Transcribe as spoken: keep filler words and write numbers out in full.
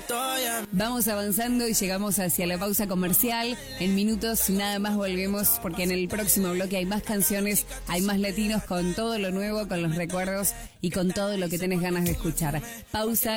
Vamos avanzando y llegamos hacia la pausa comercial. En minutos nada más volvemos porque en el próximo bloque hay más canciones, hay más latinos con todo lo nuevo, con los recuerdos y con todo lo que tenés ganas de escuchar. Pausa.